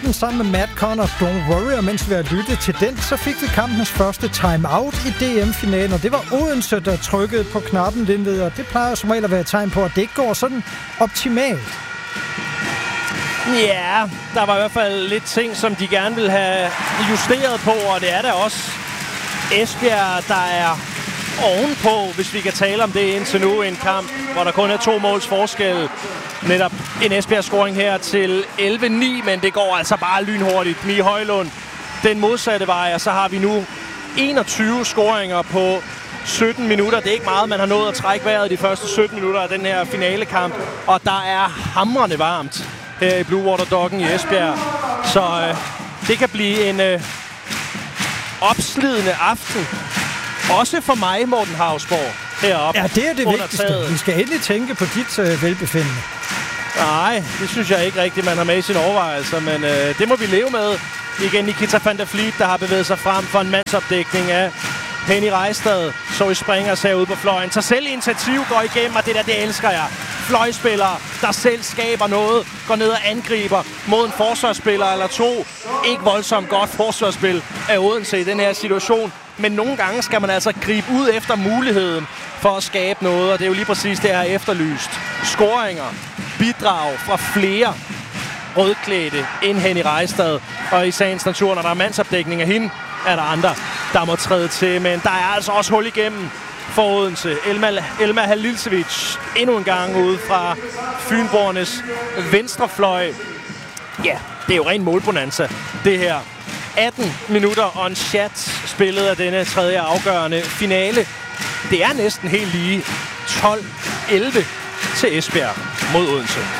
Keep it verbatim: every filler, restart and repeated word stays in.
kampen sammen med Matt Connor, Don't Worry, og mens vi har lyttet til den, så fik vi kampens første timeout i D M-finalen, og det var Odense, der trykkede på knappen, Lindet, og det plejer som regel at være et tegn på, at det ikke går sådan optimalt. Ja, der var i hvert fald lidt ting, som de gerne ville have justeret på, og det er der også. Esbjerg, der er ovenpå, hvis vi kan tale om det indtil nu, en kamp, hvor der kun er to måls forskel. Netop en Esbjerg-scoring her til elleve ni, men det går altså bare lynhurtigt. Mie Højlund, den modsatte vej, og så har vi nu enogtyve scoringer på sytten minutter. Det er ikke meget, man har nået at trække vejret de første sytten minutter af den her finalekamp, og der er hamrende varmt her i Blue Water Docken i Esbjerg. Så øh, det kan blive en øh, opslidende aften. Også for mig, Morten Hausborg, heroppe. Ja, det er det vigtigste. Taget. Vi skal endelig tænke på dit øh, velbefindende. Nej, det synes jeg ikke rigtigt, man har med i sine overvejelser, men øh, det må vi leve med. Igen Nikita van der Vliet, der har bevæget sig frem for en mandsopdækning af Henny Rejstad. Så i Springers herude på fløjen. Så selv initiativ går igennem, og det der, det elsker jeg. Fløjspillere, der selv skaber noget, går ned og angriber mod en forsvarsspiller eller to. Ikke voldsomt godt forsvarsspil af Odense i den her situation. Men nogle gange skal man altså gribe ud efter muligheden for at skabe noget, og det er jo lige præcis det, jeg har efterlyst. Scoringer, bidrag fra flere rødklædte end Henny Rejstad. Og i sagens natur, når der er mandsopdækning af hende, er der andre, der må træde til. Men der er altså også hul igennem for Odense. Elma, Elma Halilsevic endnu en gang ude fra Fynbornes venstrefløj. Ja, det er jo ren målbonanza, det her. atten minutter og en chat spillet af denne tredje afgørende finale. Det er næsten helt lige tolv elleve til Esbjerg mod Odense.